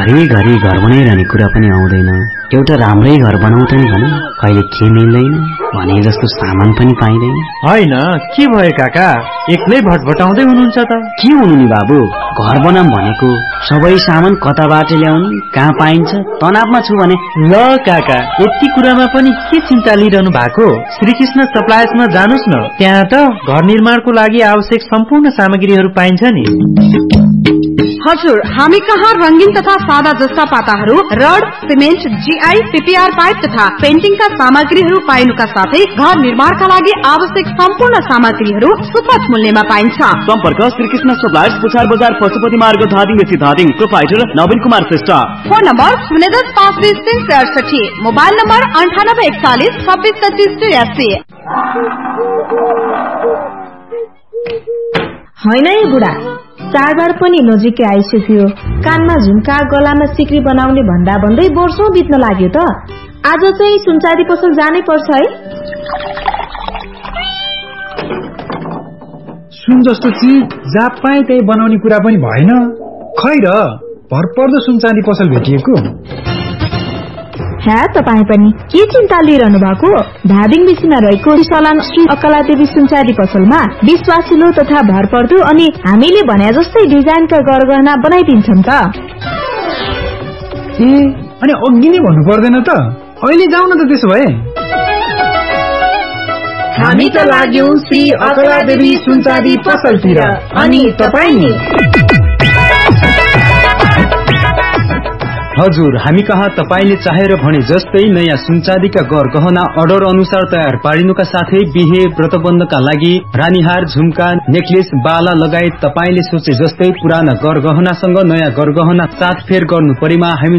घरी घर बनाइरहने कुरा पनि आउँदैन। एउटा राम्रै घर बनाउँछ नि भने कहिले के मिल्दैन भने जस्तो सामान पनि पाइँदैन। होइन के भयो काका, एक्लै भटभटाउँदै हुनुहुन्छ त? के हुनु नि बाबु, घर बनाम भनेको सबै सामान कताबाट ल्याउने, कहाँ पाइन्छ, तनावमा छु भने। ल काका, यति कुरामा पनि के चिन्ता लिइरहनु भएको? श्रीकृष्ण सप्लायर्समा जानुस् न, त्यहाँ त घर निर्माणको लागि आवश्यक सम्पूर्ण सामग्रीहरू पाइन्छ नि। हजुर, हामी कहाँ रंगीन तथा सादा जस्ता पाताहरू, rod, cement, GI, PPR pipe तथा पेन्टिङका सामग्रीहरू पाइनुका साथै घर निर्माणका लागि आवश्यक सम्पूर्ण सामग्रीहरू सुपथ मूल्यमा पाइन्छ। सम्पर्क श्रीकृष्ण सप्लायर्स, पुछार बजार, पशुपति मार्ग, धादिङ बेसी धादिङ। प्रोपाइटर नवीन Kumar Shrestha. Phone number 010-520-368, mobile number 9841-263383। होइन है बुढा, चाडबाड पनि नजिकै आइसक्यो। कानमा झुम्का, गलामा सिक्री बनाउने भन्दा भन्दै वर्षौं बित्न लाग्यो त। आज चाहिँ सुनचाँदी पसल जानै पर्छ है। सुन जस्तो चिज जहाँ पाए त्यही बनाउने कुरा पनि भएन। खै र भरपर्दो सुनचाँदी पसल भेटिएको। ह्या, तपाईँ पनि के चिन्ता लिइरहनु भएको? धादिङ बेसीमा रहेको सलान श्री अकलादेवी सुनचाँदी पसलमा विश्वासिलो तथा भरपर्दो अनि हामीले भने जस्तै डिजाइनका गरगहना बनाइदिन्छन् त। ए, अनि अघि नै भन्नु पर्दैन त? अहिले जाउँ न त त्यसो भए। हामी त लाग्यौं श्री अकलादेवी सुनचाँदी पसलतिर, अनि तपाईँ नि? हजुर, हामी कहाँ तपाईले चाहेर भने जस्तै नयाँ सुनचाँदीका गहना अर्डर अनुसार तयार पारिनुका साथै बिहे व्रतबन्धका लागि रानीहार, झुम्का, नेकलेस, बाला लगायत तपाईले सोचे जस्तै पुराना गहनासँग नयाँ गहना साथ फेर गर्नु परेमा हामी